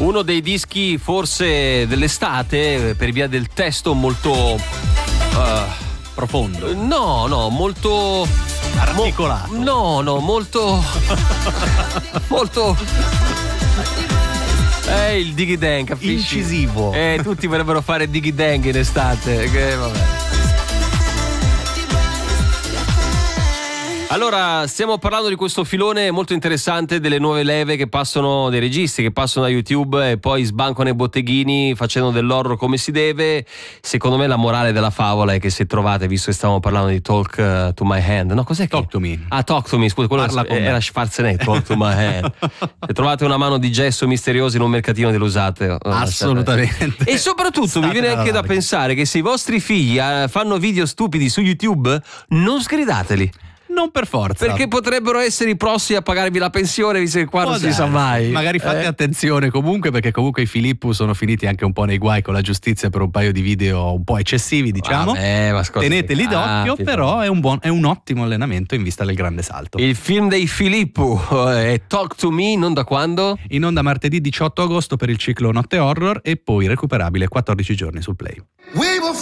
Uno dei dischi forse dell'estate, per via del testo molto profondo. No, molto articolato. Molto molto il Diggy Dang, capisci? Incisivo. Tutti vorrebbero fare Diggy Dang in estate, che vabbè. Allora, stiamo parlando di questo filone molto interessante delle nuove leve che passano, dei registi che passano da YouTube e poi sbancano i botteghini facendo dell'horror come si deve. Secondo me la morale della favola è che se trovate, visto che stavamo parlando di Talk to My Hand, no, cos'è? Talk to Me. Ah, Talk to Me, scusa, quello era Schwarzenegger, Talk to My Hand. Se trovate una mano di gesso misteriosa in un mercatino dell'usato, assolutamente. E soprattutto mi viene anche da pensare che se i vostri figli fanno video stupidi su YouTube, non sgridateli. Non per forza. Perché potrebbero essere i prossimi a pagarvi la pensione, visto che qua non si sa mai. Magari fate attenzione comunque, perché comunque i Filippo sono finiti anche un po' nei guai con la giustizia per un paio di video un po' eccessivi, diciamo. Ma teneteli d'occhio, però è un ottimo allenamento in vista del grande salto. Il film dei Filippo è Talk to Me, non da quando? In onda martedì 18 agosto per il ciclo Notte Horror e poi recuperabile 14 giorni sul Play.